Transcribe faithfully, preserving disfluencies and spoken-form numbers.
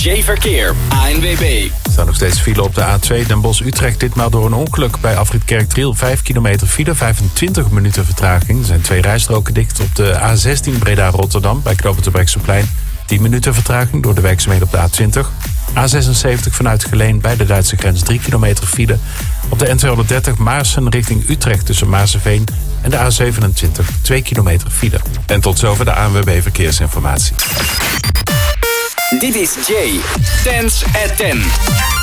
J Verkeer, A N W B. Er staan nog steeds file op de A twee Den Bosch-Utrecht. Ditmaal door een ongeluk bij afrit Kerkdriel. vijf kilometer file, vijfentwintig minuten vertraging. Er zijn twee rijstroken dicht op de A zestien Breda-Rotterdam bij knooppunt Terbrechtseplein. tien minuten vertraging door de werkzaamheden op de A twintig. A zesenzeventig vanuit Geleen bij de Duitse grens drie kilometer file. Op de N tweehonderddertig Maarsen richting Utrecht tussen Maarsenveen en de A zevenentwintig twee kilometer file. En tot zover de A N W B Verkeersinformatie. Dit is Jay. Tens at ten.